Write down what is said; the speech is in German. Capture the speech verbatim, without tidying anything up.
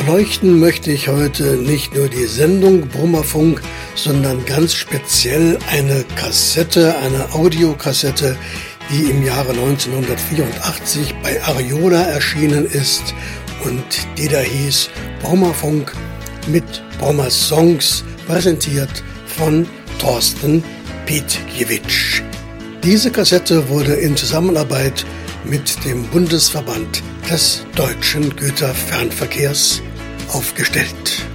Beleuchten möchte ich heute nicht nur die Sendung Brummerfunk, sondern ganz speziell eine Kassette, eine Audiokassette, die im Jahre neunzehnhundertvierundachtzig bei Ariola erschienen ist und die da hieß Brummerfunk mit Brummers Songs, präsentiert von Thorsten Petkiewicz. Diese Kassette wurde in Zusammenarbeit mit dem Bundesverband des Deutschen Güterfernverkehrs aufgestellt.